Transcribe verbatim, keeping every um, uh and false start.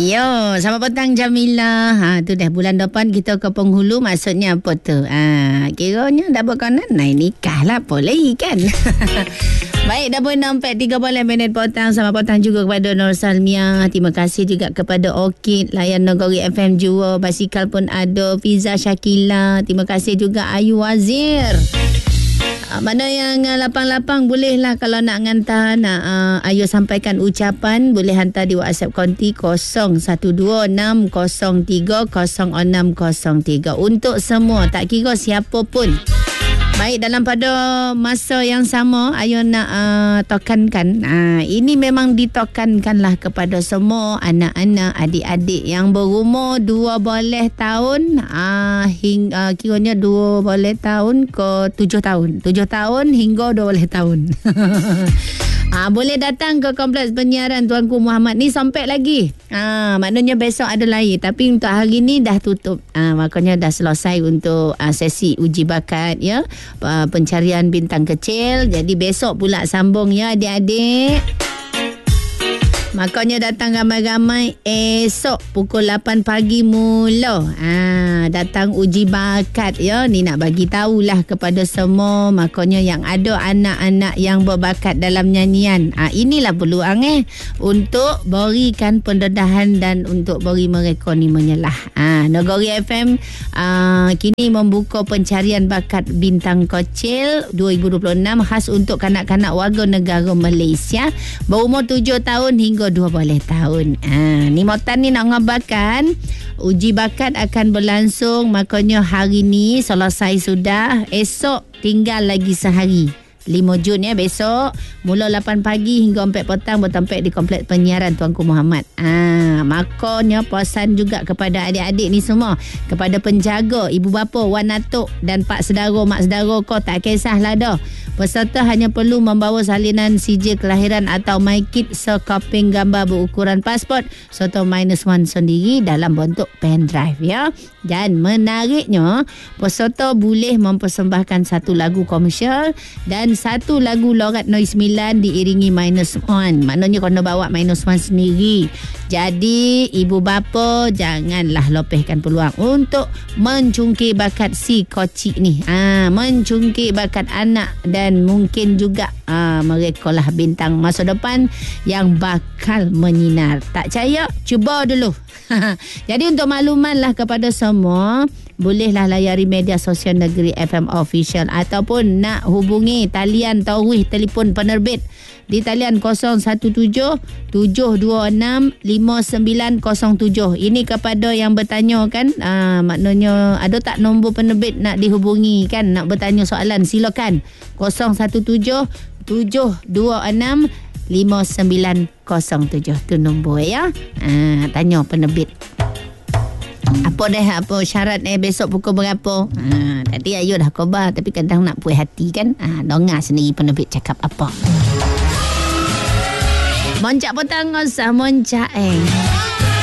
Yo, selamat petang Jamila. Ha, tu dah bulan depan kita ke penghulu, maksudnya apa tu? Ha, kiranya dah berkenan naik nikah lah, boleh kan? Baik, dah pun sampai tiga puluh minit petang. Selamat petang juga kepada Nur Salmiah. Terima kasih juga kepada Orchid, Layan Negeri F M Jua, Basikal pun ada, Fiza Syakila. Terima kasih juga Ayu Wazir. Mana yang lapang-lapang bolehlah kalau nak hantar, nak uh, Ayu sampaikan ucapan, boleh hantar di WhatsApp konti kosong satu dua enam kosong tiga kosong enam kosong tiga untuk semua, tak kira siapa pun. Baik, dalam pada masa yang sama, Ayu nak uh, tokankan, uh, ini memang ditokankanlah kepada semua anak-anak, adik-adik yang berumur dua boleh tahun, uh, hingga uh, kiranya dua boleh tahun ke tujuh tahun. tujuh tahun hingga dua boleh tahun. Ha, boleh datang ke Kompleks Penyiaran Tuanku Muhammad ni sampai lagi. Ha, maknanya besok ada lagi. Tapi untuk hari ni dah tutup. Ha, makanya dah selesai untuk uh, sesi uji bakat ya. Uh, pencarian bintang kecil. Jadi besok pula sambung ya adik-adik. Makanya datang ramai-ramai esok pukul lapan pagi mula. Ah, datang uji bakat ya. Ni nak bagi tahulah kepada semua. Makanya yang ada anak-anak yang berbakat dalam nyanyian. Ah, inilah peluang eh untuk berikan pendedahan dan untuk beri mereka ni menyelah. Ah, Negeri F M ah, kini membuka pencarian bakat bintang kecil dua ribu dua puluh enam khas untuk kanak-kanak warga negara Malaysia berumur tujuh tahun hingga dua boleh tahun. Ha, ni Motan ni nak ngabarkan uji bakat akan berlangsung, makanya hari ni selesai sudah, esok tinggal lagi sehari. lima Jun ya, besok mula lapan pagi hingga empat petang bertempat di Kompleks Penyiaran Tuanku Muhammad. Ah, makanya pesan juga kepada adik-adik ni semua, kepada penjaga, ibu bapa, wan atuk dan pak saudara, mak saudara kau, tak kisahlah dah. Peserta hanya perlu membawa salinan sijil kelahiran atau MyKit sekoping gambar berukuran pasport serta minus one sendiri dalam bentuk pen drive ya. Dan menariknya, peserta boleh mempersembahkan satu lagu komersial dan satu lagu Lorat Noise sembilan diiringi minus one. Maknanya kena bawa minus one sendiri. Jadi ibu bapa janganlah lepaskan peluang untuk mencungkir bakat si kocik ni. Ah, ha, mencungkir bakat anak dan mungkin juga ah, mereka lah bintang masa depan yang bakal menyinar. Tak percaya? Cuba dulu. Jadi untuk makluman lah kepada semua, bolehlah layari media sosial Negeri F M Official ataupun nak hubungi talian tauhid telefon penerbit di talian kosong satu tujuh tujuh dua enam lima sembilan kosong tujuh. Ini kepada yang bertanya kan, aa, maknanya ada tak nombor penerbit nak dihubungi kan, nak bertanya soalan, silakan kosong satu tujuh tujuh dua enam lima sembilan kosong tujuh tu nombor ya. Aa, tanya penerbit. Apa dah, apa syarat eh besok pukul berapa? Ha, tadi Ayu dah khabar, tapi kadang nak puas hati kan. Ha, dengar sendiri penerbit cakap apa. Moncak petang, usah moncak eh.